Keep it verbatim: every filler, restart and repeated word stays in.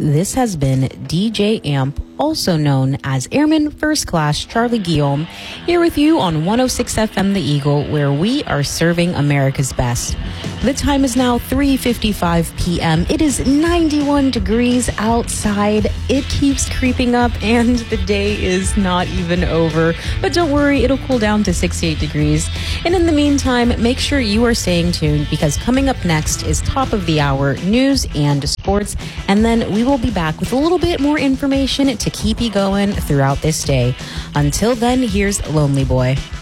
this has been D J Amp, also known as Airman First Class Charlie Guillaume, here with you on one oh six F M The Eagle, where we are serving America's best. The time is now three fifty-five p.m. It is ninety-one degrees outside. It keeps creeping up, and the day is not even over. But don't worry, it'll cool down to sixty-eight degrees. And in the meantime, make sure you are staying tuned, because coming up next is top of the hour news and sports, and then we will be back with a little bit more information to keep you going throughout this day. Until then, here's Lonely Boy.